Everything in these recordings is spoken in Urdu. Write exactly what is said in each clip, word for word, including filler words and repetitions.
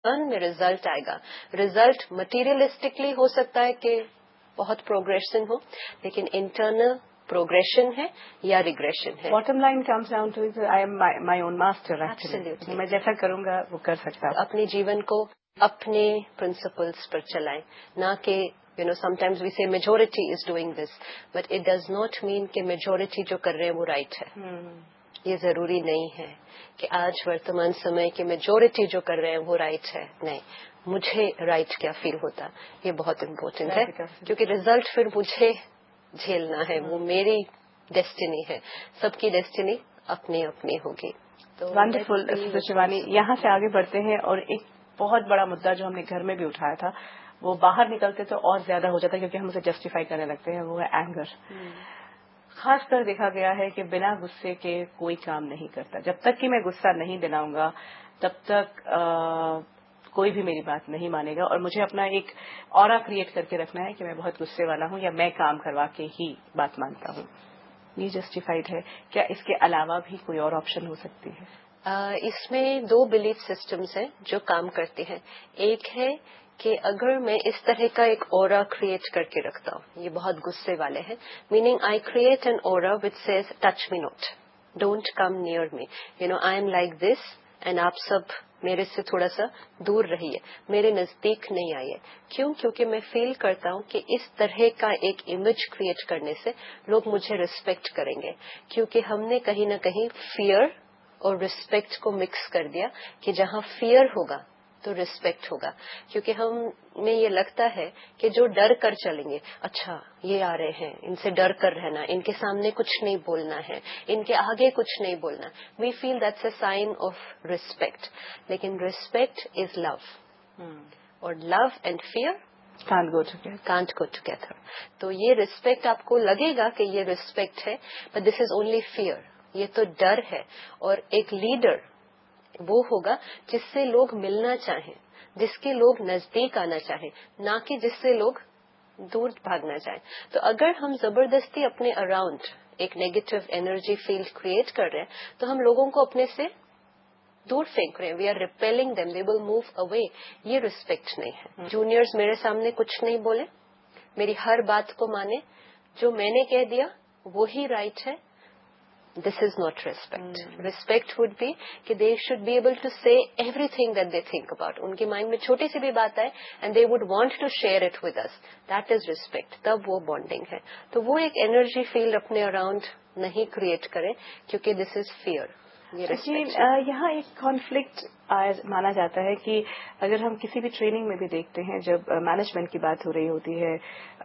میں رزلٹ آئے گا. رزلٹ مٹیریلسٹکلی ہو سکتا ہے کہ بہت پروگریشن ہو، لیکن انٹرنل پروگریشن ہے یا ریگریشن ہے. Bottom line comes down to I am my own master. Actually میں جیسا کروں گا وہ کر سکتا ہوں. اپنے جیون کو اپنے پرنسپلس پر چلائیں، نہ کہ you know some times we سے majority is doing this, but it does not mean کہ میجورٹی جو کر رہے ہیں وہ رائٹ ہے. یہ ضروری نہیں ہے کہ آج ورتمان سمے کے میجورٹی جو کر رہے ہیں وہ رائٹ ہے. نہیں، مجھے رائٹ کیا فیل ہوتا، یہ بہت امپورٹنٹ ہے، کیونکہ ریزلٹ پھر مجھے جھیلنا ہے، وہ میری ڈیسٹینی ہے. سب کی ڈیسٹینی اپنی اپنی ہوگی. تو ونڈرفل شیوانی. یہاں سے آگے بڑھتے ہیں، اور ایک بہت بڑا مدعا جو ہم نے گھر میں بھی اٹھایا تھا، وہ باہر نکلتے تو اور زیادہ ہو جاتا ہے کیونکہ ہم اسے جسٹیفائی کرنے لگتے ہیں، وہ ہے اینگر. خاص کر دیکھا گیا ہے کہ بنا غصے کے کوئی کام نہیں کرتا. جب تک کہ میں غصہ نہیں دلاؤں گا تب تک آ, کوئی بھی میری بات نہیں مانے گا، اور مجھے اپنا ایک اورا کریٹ کر کے رکھنا ہے کہ میں بہت غصے والا ہوں یا میں کام کروا کے ہی بات مانتا ہوں. یہ جسٹیفائڈ ہے کیا؟ اس کے علاوہ بھی کوئی اور آپشن ہو سکتی ہے؟ آ, اس میں دو بلیف سسٹمز ہیں جو کام کرتے ہیں. ایک ہے کہ اگر میں اس طرح کا ایک اورا کریٹ کر کے رکھتا ہوں، یہ بہت غصے والے ہیں، meaning I create an اورا which says touch me not, don't come near me, you know I am like this, and آپ سب میرے سے تھوڑا سا دور رہیے، میرے نزدیک نہیں آئیے. کیوں؟ کیونکہ میں فیل کرتا ہوں کہ اس طرح کا ایک امیج کریٹ کرنے سے لوگ مجھے ریسپیکٹ کریں گے، کیونکہ ہم نے کہیں نہ کہیں فیئر اور ریسپیکٹ کو مکس کر دیا کہ جہاں فیئر ہوگا تو ریسپیکٹ ہوگا. کیونکہ ہم میں یہ لگتا ہے کہ جو ڈر کر چلیں گے، اچھا یہ آ رہے ہیں، ان سے ڈر کر رہنا، ان کے سامنے کچھ نہیں بولنا ہے، ان کے آگے کچھ نہیں بولنا، وی feel that's a sign of respect. لیکن ریسپیکٹ از لو، اور لو and fair Can't go together. Can't go together. تو یہ ریسپیکٹ آپ کو لگے گا کہ یہ ریسپیکٹ ہے، but this is only fair. یہ تو ڈر ہے. اور ایک لیڈر وہ ہوگا جس سے لوگ ملنا چاہیں، جس کے لوگ نزدیک آنا چاہیں، نہ کہ جس سے لوگ دور بھاگنا چاہیں. تو اگر ہم زبردستی اپنے اراؤنڈ ایک نیگیٹو انرجی فیلڈ کریٹ کر رہے ہیں تو ہم لوگوں کو اپنے سے دور پھینک رہے ہیں. We are repelling them, they will move away. یہ ریسپیکٹ نہیں ہے. جونیئرز میرے سامنے کچھ نہیں بولے، میری ہر بات کو مانے، جو میں نے کہہ دیا وہی رائٹ ہے. دس is not respect. Respect would be کہ they should be able to سے every thing that they think about. ان کے مائنڈ میں چھوٹی سی بھی بات آئے and they would want to share it with us. That is respect. تب وہ بانڈنگ ہے. تو وہ ایک انرجی فیلڈ اپنے اراؤنڈ نہیں کریٹ کریں، کیونکہ دس از فیئر. یہاں ایک کانفلکٹ مانا جاتا ہے کہ اگر ہم کسی بھی ٹریننگ میں بھی دیکھتے ہیں، جب مینجمنٹ کی بات ہو رہی ہوتی ہے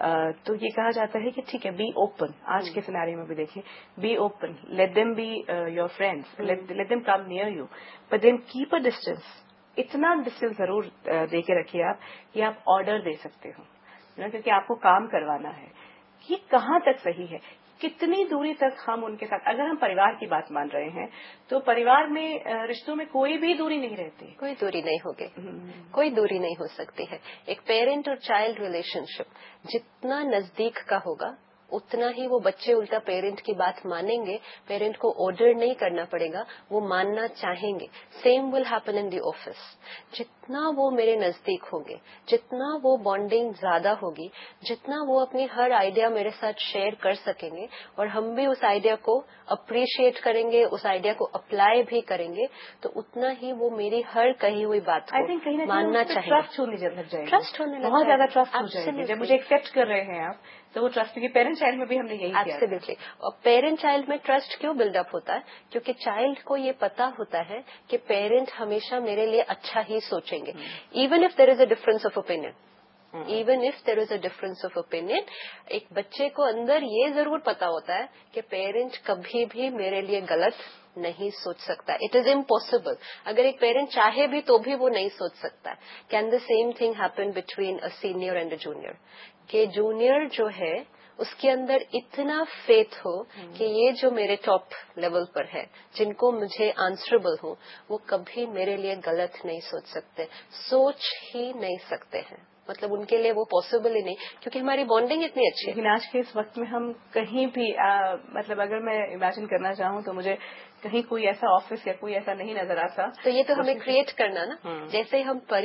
تو یہ کہا جاتا ہے کہ ٹھیک ہے، بی اوپن. آج کے سیناریو میں بھی دیکھیں، be open, let them be your friends, let them come near you, but then keep a distance. اتنا ڈسٹینس ضرور دے کے رکھیے آپ کہ آپ آرڈر دے سکتے ہو، کیونکہ آپ کو کام کروانا ہے. یہ کہاں تک صحیح ہے؟ کتنی دوری تک ہم ان کے ساتھ، اگر ہم پریوار کی بات مان رہے ہیں تو پریوار میں رشتوں میں کوئی بھی دوری نہیں رہتی، کوئی دوری نہیں ہوگی، کوئی دوری نہیں ہو سکتی ہے. ایک پیرنٹ اور چائلڈ ریلیشن شپ جتنا نزدیک کا ہوگا اتنا ہی وہ بچے الٹا پیرنٹ کی بات مانیں گے. پیرنٹ کو آرڈر نہیں کرنا پڑے گا، وہ ماننا چاہیں گے. Same will happen in the office. جتنا وہ میرے نزدیک ہوں گے، جتنا وہ بانڈنگ زیادہ ہوگی، جتنا وہ اپنی ہر آئیڈیا میرے ساتھ شیئر کر سکیں گے اور ہم بھی اس آئیڈیا کو اپریشیٹ کریں گے، اس آئیڈیا کو اپلائی بھی کریں گے، تو اتنا ہی وہ میری ہر کہی ہوئی بات کو ماننا چاہیں گے. ٹرسٹ ہونے لگ جائے گا، ٹرسٹ ہونے لگ بہت جائے زیادہ ٹرسٹ گا. ہو جائے گا. جب مجھے ایکسپٹ کر رہے ہیں آپ تو وہ ٹرسٹ کی پیرنٹ چائلڈ میں بھی ہم نے یہی کیا. ایبسلیٹلی. اور پیرنٹ چائلڈ میں ٹرسٹ کیوں بلڈ اپ ہوتا ہے؟ کیونکہ چائلڈ کو یہ پتا ہوتا ہے کہ پیرنٹ ہمیشہ میرے لیے اچھا ہی سوچیں گے، even if there is a difference of opinion. Even if there is a difference of opinion ایک بچے کو اندر یہ ضرور پتا ہوتا ہے کہ پیرنٹ کبھی بھی میرے لیے غلط نہیں سوچ سکتا. It is impossible. اگر ایک پیرنٹ چاہے بھی تو بھی وہ نہیں سوچ سکتا. Can the same thing happen between a senior and a junior? کہ جونیئر جو ہے اس کے اندر اتنا فیتھ ہو کہ یہ جو میرے ٹاپ لیول پر ہے، جن کو مجھے آنسربل ہوں، وہ کبھی میرے لیے غلط نہیں سوچ سکتے، سوچ ہی نہیں سکتے ہیں. مطلب ان کے لیے وہ پاسبل ہی نہیں، کیونکہ ہماری بانڈنگ اتنی اچھی ہے. لیکن آج کے اس وقت میں ہم کہیں بھی آ, مطلب اگر میں امیجن کرنا چاہوں تو مجھے کہیں کوئی ایسا آفس یا کوئی ایسا نہیں نظر آتا. تو یہ تو ہمیں کریٹ کرنا نا، جیسے ہم